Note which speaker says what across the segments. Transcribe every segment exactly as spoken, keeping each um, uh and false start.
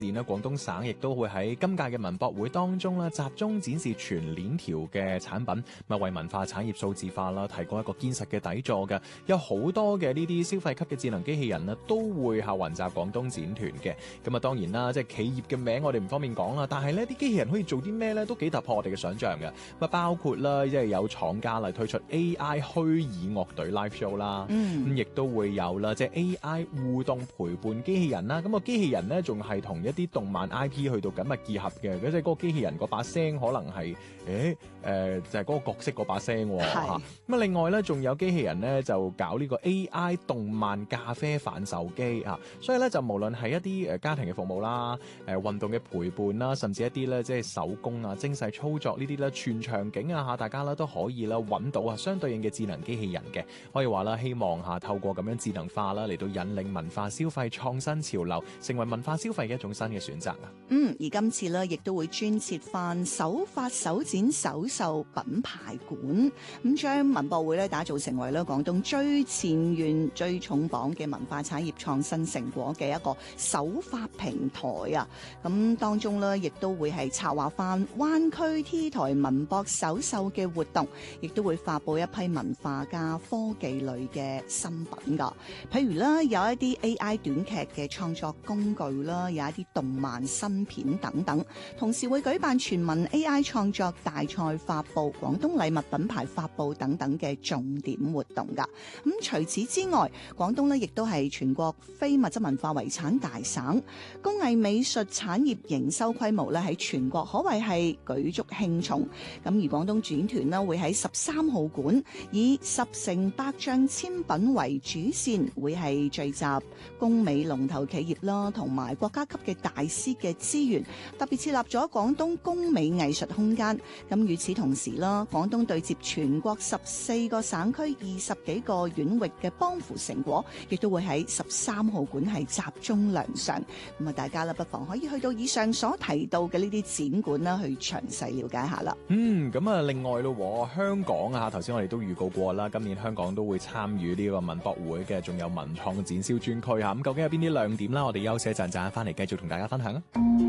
Speaker 1: 年咧，廣東省亦都會喺今屆嘅文博會當中咧，集中展示全鏈條嘅產品，咪為文化產業數字化啦，提供一個堅實嘅底座嘅。有好多嘅呢啲消費級嘅智能機器人咧，都會係雲集廣東展團嘅。咁啊，當然啦，即係企業嘅名我哋唔方便講啦，但係呢啲機器人可以做啲咩咧，都幾突破我哋嘅想象嘅。咁啊，包括啦，即係有廠家嚟推出 A I 虛擬樂隊 live show 啦，咁亦都會有啦，即係 A I 互動陪伴機器人啦。咁個機器人咧，仲係同一啲動漫 I P 去到緊密結合嘅，即係嗰個機器人嗰把聲可能係，誒、欸、誒、呃、就係、是、嗰個角色嗰把聲喎。咁啊，另外咧仲有機器人咧就搞呢個 A I 動漫咖啡販售機啊，所以咧就無論係一啲誒家庭嘅服務啦，誒、呃、運動嘅陪伴啦，甚至一啲咧即係手工啊、精細操作呢啲咧全場景啊嚇，大家咧都可以啦揾到啊相對應嘅智能機器人嘅，可以話啦，希望嚇透過咁樣智能化啦嚟到引領文化消費創新潮流，成為文化消費嘅一種新嘅選擇啊。
Speaker 2: 嗯，而今次咧，亦都會專設翻首發首展首售品牌館，咁將文博會咧打造成為咧廣東最前沿、最重磅嘅文化產業創新成果嘅一個首發平台啊！咁當中咧，亦都會係策劃翻灣區 T 台文博首秀嘅活動，亦都會發布一批文化加科技類嘅新品噶，譬如啦，有一啲 A I 短劇嘅創作工具啦，有一啲動漫新片等等，同時會舉辦全民 A I 創作大賽發布、廣東禮物品牌發布等等嘅重點活動噶。咁除此之外，廣東呢亦都係全國非物質文化遺產大省，工藝美術產業營收規模咧喺全國可謂係舉足輕重。咁而廣東展團呢會喺十三號館以十乘百丈簽品為主線，會係聚集工美龍頭企業啦，同埋國家級嘅大師嘅資源，特別設立咗廣東工美藝術空間。咁與此同時啦，廣東對接全國十四個省區二十幾個縣域嘅幫扶成果，亦都會喺十三號館係集中亮相。咁啊，大家啦不妨可以去到以上所提到嘅呢啲展館啦，去詳細了解下啦。
Speaker 1: 嗯，咁啊，另外咯，香港啊，頭先我哋都預告過啦，今年香港都會參與呢個文博會嘅，仲有文創展銷專區嚇。咁究竟有邊啲亮點啦？我哋休息一陣，陣翻嚟繼續同大家分享啊！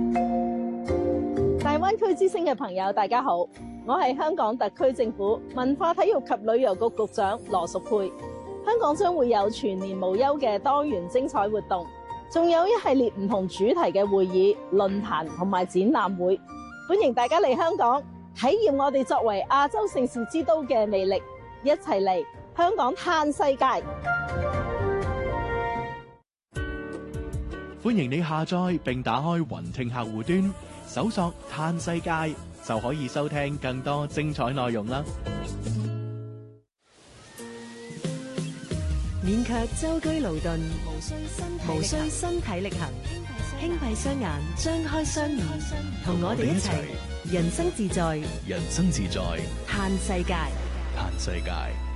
Speaker 3: 大灣區之星嘅朋友，大家好，我係香港特區政府文化體育及旅遊局局長羅淑佩。香港將會有全年無休嘅多元精彩活動，仲有一系列唔同主題嘅會議、論壇同埋展覽會，歡迎大家嚟香港體驗我哋作為亞洲盛事之都嘅魅力，一齊嚟香港嘆世界。
Speaker 4: 歡迎你下載並打開雲聽客戶端，搜索嘆世界就可以收聽更多精彩內容啦。
Speaker 5: 免卻舟車勞頓，無需身體力行，輕閉雙眼，張開雙耳，同我哋一齊人生自在，
Speaker 4: 人生自在，
Speaker 5: 嘆世界，
Speaker 4: 嘆世界。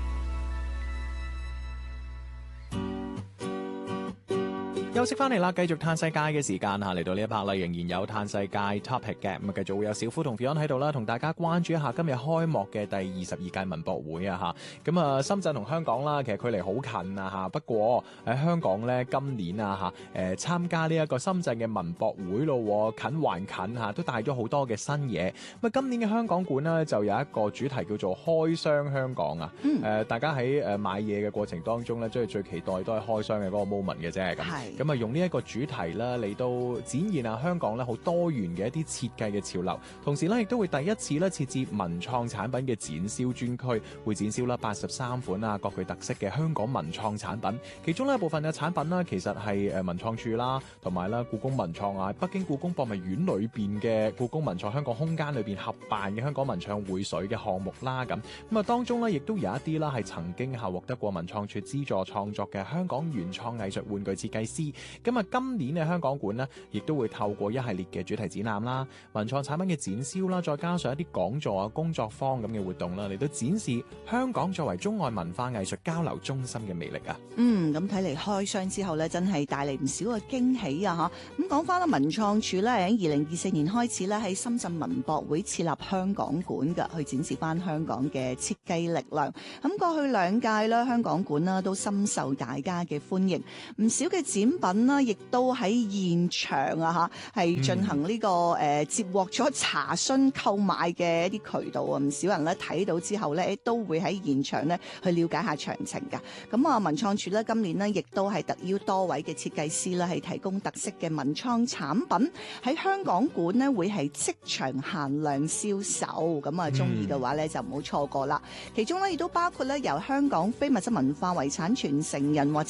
Speaker 1: 休息翻嚟啦，繼續嘆世界嘅時間嚇，嚟到呢一 part 啦，仍然有嘆世界 topic 嘅，咁啊繼續會有小夫同 Fion 喺度啦，同大家關注一下今日開幕嘅第二十二屆文博會啊嚇，咁啊深圳同香港啦，其實距離好近啊嚇，不過喺香港咧今年啊嚇誒參加呢一個深圳嘅文博會咯，近還近嚇，都帶咗好多嘅新嘢。咁啊今年嘅香港館呢，就有一個主題叫做開箱香港啊，誒、嗯、大家喺誒買嘢嘅過程當中咧，即係最期待都係開箱嘅嗰個 moment 嘅啫咁。咁啊用呢一個主題啦嚟到展現啊香港咧好多元嘅一啲設計嘅潮流，同時咧亦都會第一次咧設置文創產品嘅展銷專區，會展銷啦八十三款啊各具特色嘅香港文創產品，其中咧部分嘅產品啦其實係誒文創處啦，同埋啦故宮文創啊，北京故宮博物院裏邊嘅故宮文創香港空間裏邊合辦嘅香港文創會水嘅項目啦咁，咁啊當中咧亦都有一啲啦係曾經係獲得過文創處資助創作嘅香港原創藝術玩具設計師。咁啊，今年嘅香港館呢，亦都會透過一系列嘅主題展覽啦、文創產品嘅展銷啦，再加上一啲講座啊、工作坊咁嘅活動啦，嚟到展示香港作為中外文化藝術交流中心嘅魅力啊！
Speaker 2: 嗯，咁睇嚟開箱之後呢，真係帶嚟唔少嘅驚喜啊！嚇，咁講翻啦，文創處呢，喺二零二四年開始呢，喺深圳文博會設立香港館嘅，去展示翻香港嘅設計力量。咁過去兩屆啦，香港館啦都深受大家嘅歡迎，唔少嘅展品啦，亦都喺現場啊嚇，係進行呢、這個誒、呃、接獲咗查詢購買嘅一啲渠道啊，唔少人咧睇到之後咧，都會喺現場咧去了解下詳情㗎。咁啊，文創處咧今年呢，亦都係特邀多位嘅設計師啦，係提供特色嘅文創產品喺香港館呢，會係即場限量銷售。咁啊，中意嘅話咧就唔好錯過啦。其中咧亦都包括咧由香港非物質文化遺產傳承人或